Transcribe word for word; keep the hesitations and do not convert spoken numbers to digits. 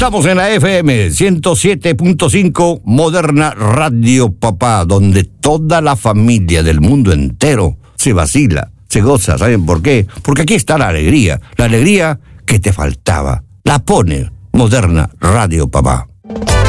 Estamos en la F M ciento siete punto cinco, Moderna Radio Papá, donde toda la familia del mundo entero se vacila, se goza. ¿Saben por qué? Porque aquí está la alegría, la alegría que te faltaba. La pone Moderna Radio Papá.